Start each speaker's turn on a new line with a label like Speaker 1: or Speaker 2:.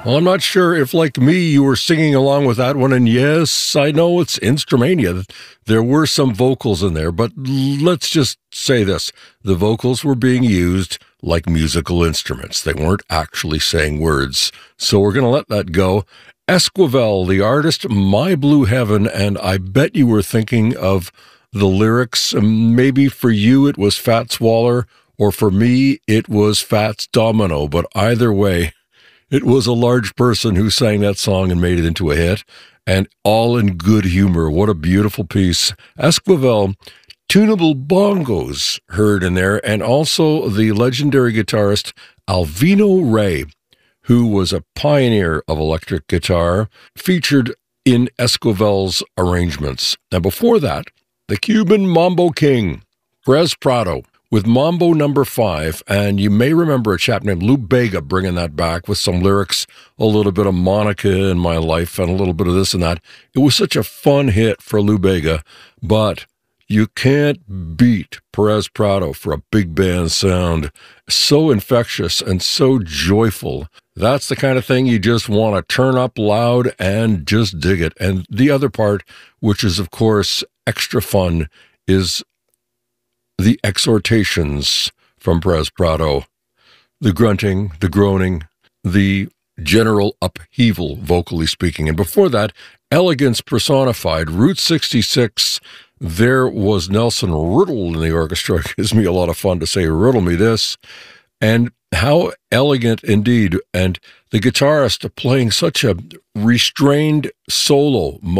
Speaker 1: Well, I'm not sure if, like me, you were singing along with that one. And yes, I know it's Instrumania. There were some vocals in there, but let's just say this. The vocals were being used like musical instruments. They weren't actually saying words. So we're going to let that go. Esquivel, the artist, My Blue Heaven, and I bet you were thinking of the lyrics. Maybe for you it was Fats Waller, or for me it was Fats Domino, but either way, it was a large person who sang that song and made it into a hit, and all in good humor. What a beautiful piece. Esquivel, tunable bongos heard in there, and also the legendary guitarist Alvino Rey, who was a pioneer of electric guitar, featured in Esquivel's arrangements. And before that, the Cuban Mambo King, Perez Prado, with Mambo number 5, and you may remember a chap named Lou Bega bringing that back with some lyrics, a little bit of Monica in my life, and a little bit of this and that. It was such a fun hit for Lou Bega, but you can't beat Perez Prado for a big band sound. So infectious and so joyful. That's the kind of thing you just want to turn up loud and just dig it. And the other part, which is, of course, extra fun, is the exhortations from Perez Prado. The grunting, the groaning, the general upheaval, vocally speaking. And before that, elegance personified, Route 66. There was Nelson Riddle in the orchestra. It gives me a lot of fun to say, riddle me this. And how elegant indeed. And the guitarist playing such a restrained solo